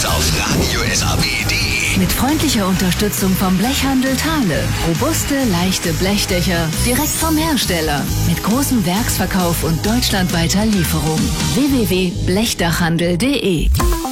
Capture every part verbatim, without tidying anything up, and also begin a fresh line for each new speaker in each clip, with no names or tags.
auf radio s a w punkt d e.
Mit freundlicher Unterstützung vom Blechhandel Thale. Robuste, leichte Blechdächer direkt vom Hersteller. Mit großem Werksverkauf und deutschlandweiter Lieferung. w w w punkt blechdachhandel punkt d e.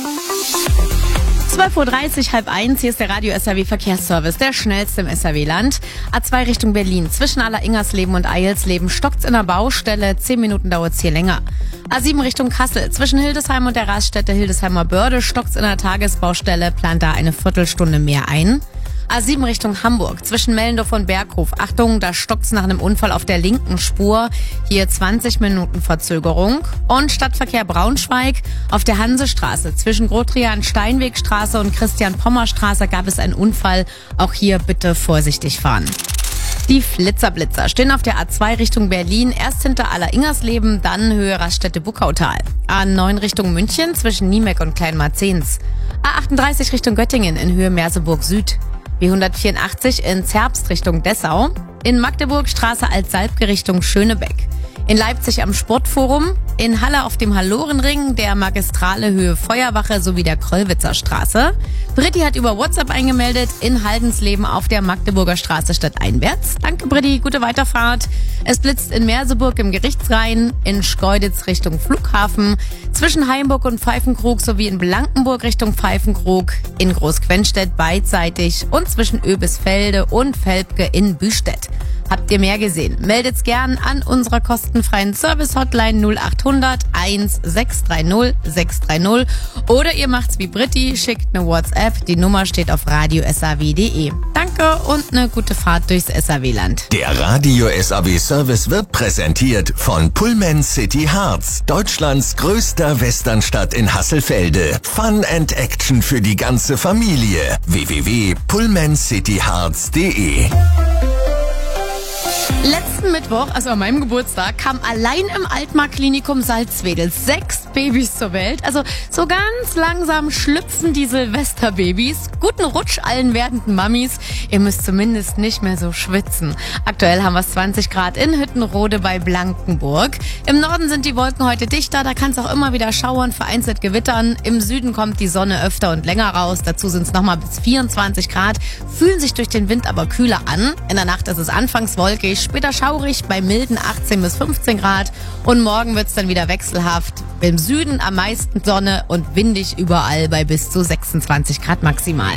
zwölf Uhr dreißig, halb eins, hier ist der Radio S A W Verkehrsservice, der schnellste im S A W-Land. A zwei Richtung Berlin, zwischen Aller-Ingersleben und Eilsleben stockt's in der Baustelle, zehn Minuten dauert's hier länger. A sieben Richtung Kassel, zwischen Hildesheim und der Raststätte Hildesheimer Börde stockt's in der Tagesbaustelle, plant da eine Viertelstunde mehr ein. A sieben Richtung Hamburg, zwischen Mellendorf und Berghof. Achtung, da stockt's nach einem Unfall auf der linken Spur. Hier zwanzig Minuten Verzögerung. Und Stadtverkehr Braunschweig auf der Hansestraße. Zwischen Grotrian-Steinwegstraße und Christian-Pommer-Straße gab es einen Unfall. Auch hier bitte vorsichtig fahren. Die Flitzerblitzer stehen auf der A zwei Richtung Berlin, erst hinter Aller-Ingersleben, dann Höhe Raststätte Buckautal. A neun Richtung München, zwischen Niemeck und Kleinmarzens. A achtunddreißig Richtung Göttingen in Höhe Merseburg Süd. B hundertvierundachtzig in Zerbst Richtung Dessau, in Magdeburg Straße Altsalbke Richtung Schönebeck, in Leipzig am Sportforum, in Halle auf dem Hallorenring, der Magistrale Höhe Feuerwache sowie der Kröllwitzer Straße. Britti hat über WhatsApp eingemeldet, in Haldensleben auf der Magdeburger Straße stadteinwärts. Danke Britti, gute Weiterfahrt. Es blitzt in Merseburg im Gerichtsrhein, in Schkeuditz Richtung Flughafen, zwischen Heimburg und Pfeifenkrug sowie in Blankenburg Richtung Pfeifenkrug, in Großquenstedt beidseitig und zwischen Oebisfelde und Velpke in Büstedt. Habt ihr mehr gesehen? Meldet's gern an unserer kostenfreien Service-Hotline null achthundert eins sechs drei null sechs drei null oder ihr macht's wie Britti, schickt eine WhatsApp. Die Nummer steht auf radio s a w punkt d e. Danke und eine gute Fahrt durchs S A W-Land.
Der Radio S A W-Service wird präsentiert von Pullman City Harz, Deutschlands größter Westernstadt in Hasselfelde. Fun and Action für die ganze Familie. w w w punkt pullman city harz punkt d e.
Letzten Mittwoch, also an meinem Geburtstag, kamen allein im Altmark-Klinikum Salzwedel sechs Babys zur Welt. Also so ganz langsam schlüpfen die Silvesterbabys. Guten Rutsch allen werdenden Mamis. Ihr müsst zumindest nicht mehr so schwitzen. Aktuell haben wir zwanzig Grad in Hüttenrode bei Blankenburg. Im Norden sind die Wolken heute dichter, da kann es auch immer wieder schauern, vereinzelt gewittern. Im Süden kommt die Sonne öfter und länger raus. Dazu sind es nochmal bis vierundzwanzig Grad, fühlen sich durch den Wind aber kühler an. In der Nacht ist es anfangs wolkig, später schaurig bei milden achtzehn bis fünfzehn Grad und morgen wird's dann wieder wechselhaft. Im Süden am meisten Sonne und windig überall bei bis zu sechsundzwanzig Grad maximal.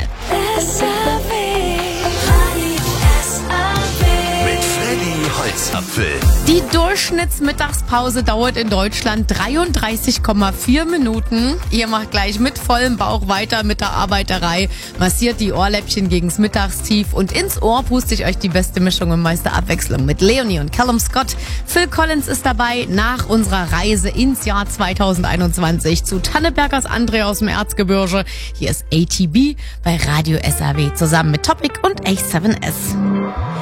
Mit Freddy Holzapfel.
Die Durchschnittsmittagspause dauert in Deutschland dreiunddreißig Komma vier Minuten. Ihr macht gleich mit vollem Bauch weiter mit der Arbeiterei, massiert die Ohrläppchen gegens Mittagstief und ins Ohr puste ich euch die beste Mischung und meiste Abwechslung mit Leonie und Callum Scott. Phil Collins ist dabei nach unserer Reise ins Jahr zweitausendeinundzwanzig zu Tannebergers André aus dem Erzgebirge. Hier ist A T B bei Radio S A W zusammen mit Topic und A sieben S.